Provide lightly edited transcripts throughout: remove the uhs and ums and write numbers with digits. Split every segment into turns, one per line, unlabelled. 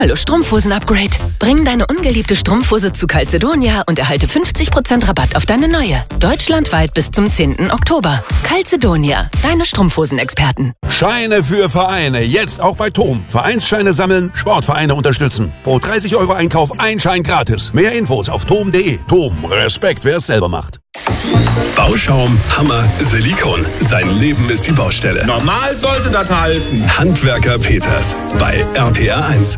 Hallo Strumpfhosen-Upgrade. Bring deine ungeliebte Strumpfhose zu Calzedonia und erhalte 50% Rabatt auf deine neue. Deutschlandweit bis zum 10. Oktober. Calzedonia, deine Strumpfhosen-Experten.
Scheine für Vereine, jetzt auch bei TOM. Vereinsscheine sammeln, Sportvereine unterstützen. Pro 30 € Einkauf ein Schein gratis. Mehr Infos auf tom.de. TOM, Respekt, wer es selber macht.
Bauschaum, Hammer, Silikon. Sein Leben ist die Baustelle.
Normal sollte das halten.
Handwerker Peters bei RPR1.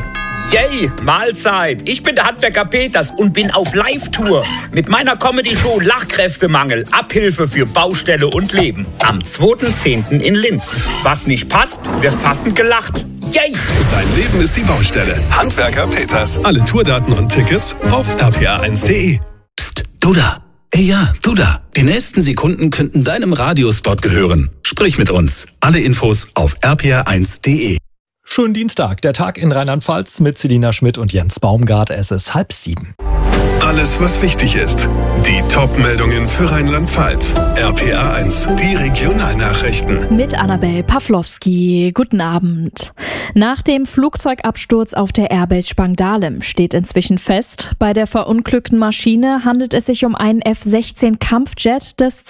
Yay, Mahlzeit. Ich bin der Handwerker Peters und bin auf Live-Tour mit meiner Comedy-Show Lachkräftemangel. Abhilfe für Baustelle und Leben. Am 2.10. in Linz. Was nicht passt, wird passend gelacht. Yay!
Sein Leben ist die Baustelle. Handwerker Peters. Alle Tourdaten und Tickets auf rpr1.de.
Psst, du da. Ey, ja, du da. Die nächsten Sekunden könnten deinem Radiospot gehören. Sprich mit uns. Alle Infos auf rpr1.de.
Schönen Dienstag, der Tag in Rheinland-Pfalz mit Selina Schmidt und Jens Baumgart. Es ist 6:30.
Alles, was wichtig ist. Die Top-Meldungen für Rheinland-Pfalz. RPR1, die Regionalnachrichten.
Mit Annabel Pawlowski. Guten Abend. Nach dem Flugzeugabsturz auf der Airbase Spangdahlem steht inzwischen fest, bei der verunglückten Maschine handelt es sich um einen F-16 Kampfjet des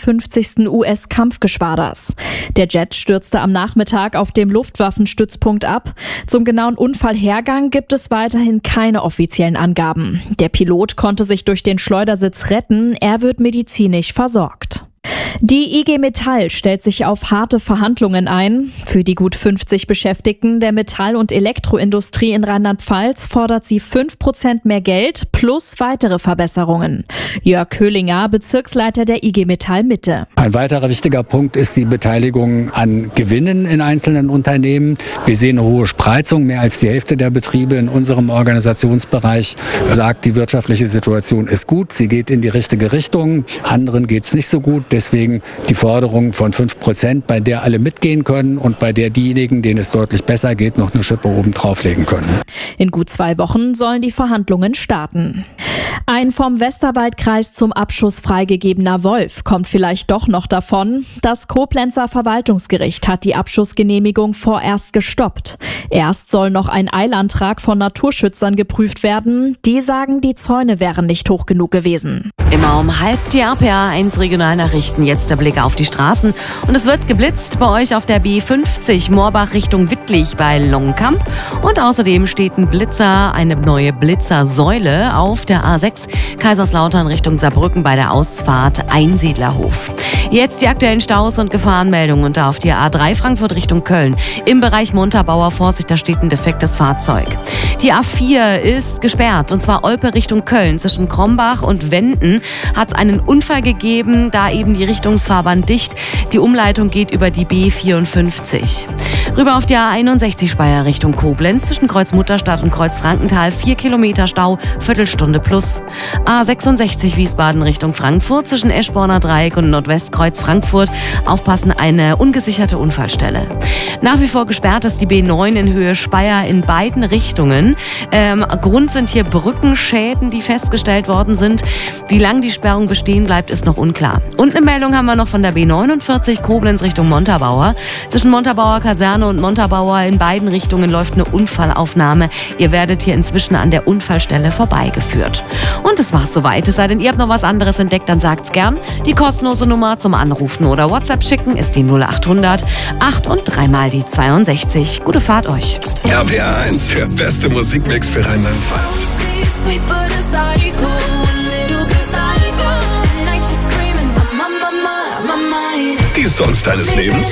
52. US-Kampfgeschwaders. Der Jet stürzte am Nachmittag auf dem Luftwaffenstützpunkt ab. Zum genauen Unfallhergang gibt es weiterhin keine offiziellen Angaben. Der Pilot konnte sich durch den Schleudersitz retten, er wird medizinisch versorgt. Die IG Metall stellt sich auf harte Verhandlungen ein. Für die gut 50 Beschäftigten der Metall- und Elektroindustrie in Rheinland-Pfalz fordert sie 5% mehr Geld plus weitere Verbesserungen. Jörg Köhlinger, Bezirksleiter der IG Metall Mitte.
Ein weiterer wichtiger Punkt ist die Beteiligung an Gewinnen in einzelnen Unternehmen. Wir sehen eine hohe Spreizung. Mehr als die Hälfte der Betriebe in unserem Organisationsbereich sagt, die wirtschaftliche Situation ist gut. Sie geht in die richtige Richtung. Anderen geht es nicht so gut. Deswegen die Forderung von 5%, bei der alle mitgehen können und bei der diejenigen, denen es deutlich besser geht, noch eine Schippe oben drauflegen können.
In gut 2 Wochen sollen die Verhandlungen starten. Ein vom Westerwaldkreis zum Abschuss freigegebener Wolf kommt vielleicht doch noch davon. Das Koblenzer Verwaltungsgericht hat die Abschussgenehmigung vorerst gestoppt. Erst soll noch ein Eilantrag von Naturschützern geprüft werden. Die sagen, die Zäune wären nicht hoch genug gewesen.
Immer um 12:30 die RPR1 Regionalnachrichten. Jetzt der Blick auf die Straßen. Und es wird geblitzt bei euch auf der B50 Moorbach Richtung Wittlich bei Longenkamp. Und außerdem steht ein Blitzer, eine neue Blitzersäule auf der A6 Kaiserslautern Richtung Saarbrücken bei der Ausfahrt Einsiedlerhof. Jetzt die aktuellen Staus und Gefahrenmeldungen und auf die A3 Frankfurt Richtung Köln. Im Bereich Montabaur Vorsicht, da steht ein defektes Fahrzeug. Die A4 ist gesperrt und zwar Olpe Richtung Köln. Zwischen Krombach und Wenden hat es einen Unfall gegeben, da eben die Richtungsfahrbahn dicht. Die Umleitung geht über die B54. Rüber auf die A61 Speyer Richtung Koblenz. Zwischen Kreuz Mutterstadt und Kreuz Frankenthal 4 Kilometer Stau, Viertelstunde plus. A66 Wiesbaden Richtung Frankfurt. Zwischen Eschborner Dreieck und Nordwestkreuz Frankfurt. Aufpassen, eine ungesicherte Unfallstelle. Nach wie vor gesperrt ist die B9 in Höhe Speyer in beiden Richtungen. Grund sind hier Brückenschäden, die festgestellt worden sind. Wie lange die Sperrung bestehen bleibt, ist noch unklar. Und eine Meldung haben wir noch von der B49 Koblenz Richtung Montabaur. Zwischen Montabaur Kaserne und Montabaur in beiden Richtungen läuft eine Unfallaufnahme. Ihr werdet hier inzwischen an der Unfallstelle vorbeigeführt. Und das war's soweit. Es sei denn, ihr habt noch was anderes entdeckt, dann sagt's gern. Die kostenlose Nummer zum Anrufen oder WhatsApp schicken ist die 0800 8 und 3 mal die 62. Gute Fahrt euch.
RPR1, der beste Musikmix für Rheinland-Pfalz. Die Songs deines Lebens?